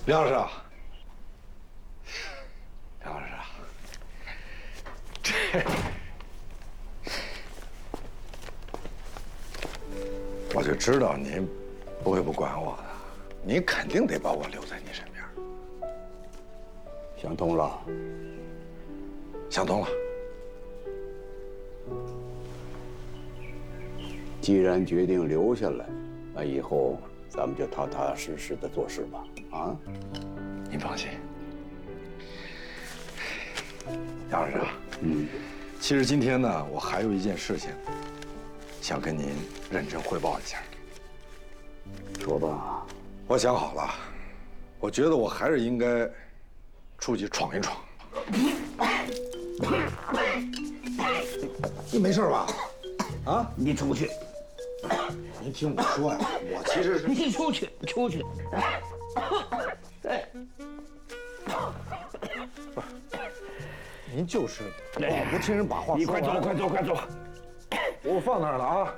梁师啊，梁师啊，我就知道您不会不管我的，你肯定得把我留在你身边。 想通了？ 想通了。 既然决定留下来，那以后咱们就踏踏实实的做事吧。啊？ 您放心。杨师啊，其实今天呢，我还有一件事情想跟您认真汇报一下。 说吧。 我想好了，我觉得我还是应该出去闯一闯。你没事吧？啊？ 你出去。 您听我说呀，我其实是…… 你出去，出去。 不是，您就是老不听人把话说。 你快走，快走，快走！ 我放那儿了啊。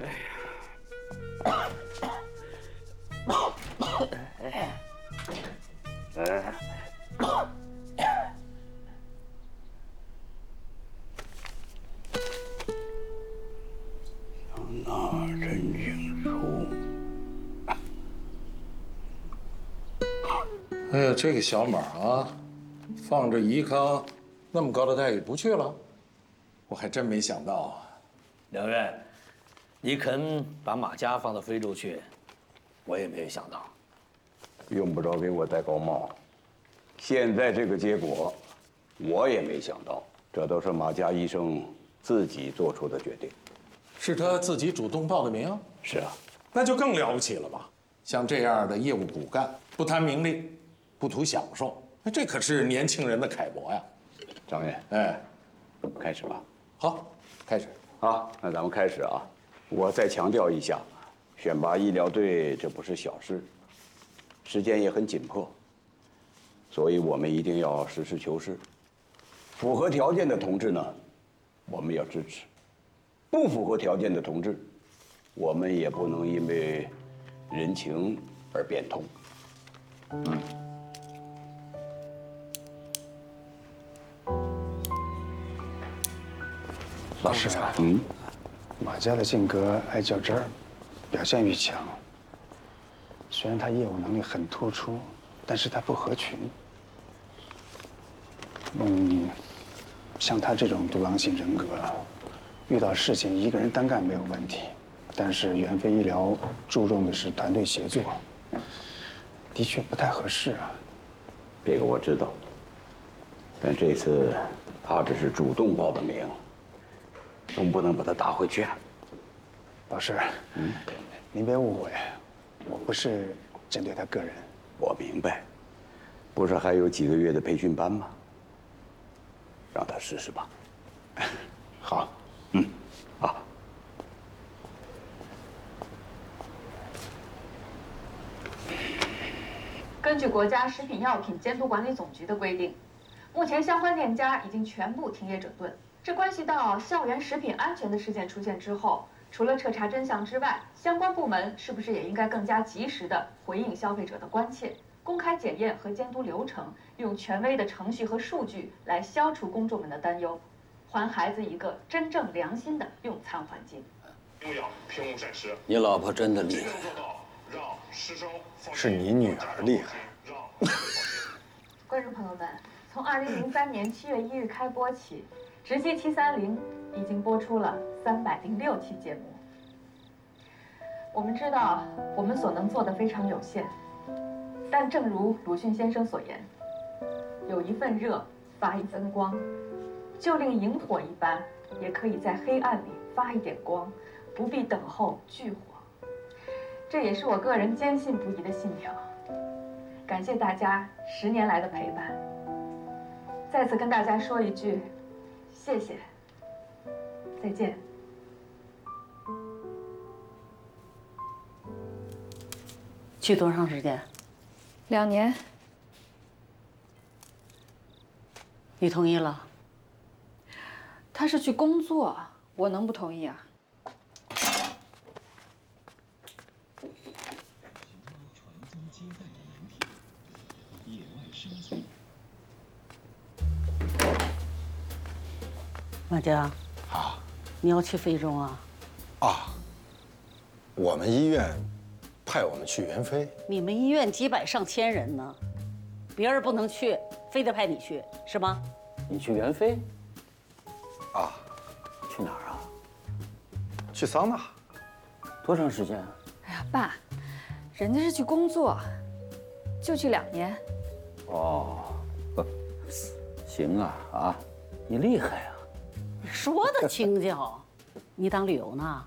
那真清楚。 哎呀，这个小马啊，放着宜康那么高的待遇不去了，我还真没想到啊。 梁院，你肯把马家放到非洲去，我也没有想到。 用不着给我戴高帽。现在这个结果，我也没想到，这都是马家医生自己做出的决定。 是他自己主动报的名？ 是啊， 那就更了不起了吧？像这样的业务骨干，不贪名利，不图享受，这可是年轻人的楷模呀。 张院， 哎， 开始吧。 好，开始。 好，那咱们开始啊。我再强调一下，选拔医疗队这不是小事，时间也很紧迫，所以我们一定要实事求是。符合条件的同志呢，我们要支持；不符合条件的同志，我们也不能因为人情而变通。 老师啊，马家的性格爱较真儿，表现欲强。虽然他业务能力很突出，但是他不合群。像他这种独狼型人格，遇到事情一个人单干没有问题，但是元飞医疗注重的是团队协作，的确不太合适啊。 这个我知道，但这次他只是主动报的名。总不能把他打回去啊！ 老师，您别误会，我不是针对他个人。 我明白，不是还有几个月的培训班吗？让他试试吧。 好， 好。 根据国家食品药品监督管理总局的规定，目前相关店家已经全部停业整顿。这关系到校园食品安全的事件出现之后，除了彻查真相之外，相关部门是不是也应该更加及时地回应消费者的关切，公开检验和监督流程，用权威的程序和数据来消除公众们的担忧，还孩子一个真正良心的用餐环境。 用药评估审视， 你老婆真的厉害， 做到让师生是你女儿厉害。 观众朋友们，从2003年7月1日开播起，直击730已经播出了306期节目。我们知道我们所能做的非常有限，但正如鲁迅先生所言，有一份热发一分光，就令萤火一般，也可以在黑暗里发一点光，不必等候炬火。这也是我个人坚信不疑的信条。感谢大家10年来的陪伴，再次跟大家说一句谢谢，再见。 去多长时间 ？2年。 你同意了？ 他是去工作，我能不同意啊？ 传宗接代的饮品，叶马佳， 啊你要去非洲啊？ 啊！我们医院派我们去援非。 你们医院几百上千人呢，别人不能去，非得派你去，是吗？ 你去援非？ 啊， 去哪儿啊？ 去桑拿。 多长时间？ 哎呀，爸，人家是去工作，就去2年。 哦，行啊啊，你厉害啊！ 你说的轻巧，你当旅游呢？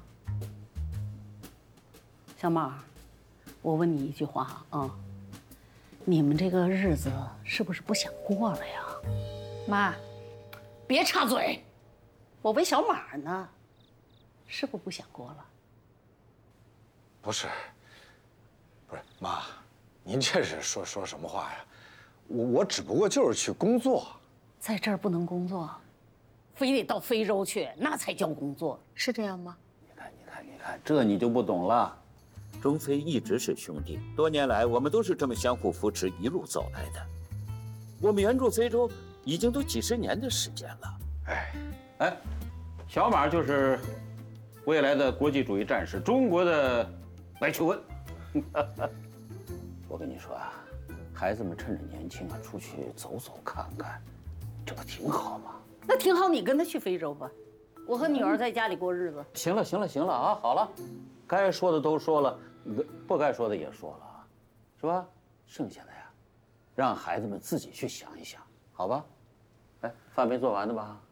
小马，我问你一句话啊，你们这个日子是不是不想过了呀？ 妈， 别插嘴，我问小马呢，是不是不想过了？ 不是，不是妈，您这是说什么话呀？我只不过就是去工作， 在这儿不能工作，非得到非洲去，那才叫工作，是这样吗？ 你看，这你就不懂了。 中非一直是兄弟，多年来我们都是这么相互扶持一路走来的。我们援助非洲已经都几10年的时间了。 哎，小马就是未来的国际主义战士，中国的白求恩。我跟你说啊，孩子们趁着年轻啊，出去走走看看，这不挺好吗？ 那挺好，你跟他去非洲吧，我和女儿在家里过日子。 行了啊，好了，该说的都说了，不该说的也说了，是吧？剩下的呀，让孩子们自己去想一想，好吧？哎，饭没做完的吧？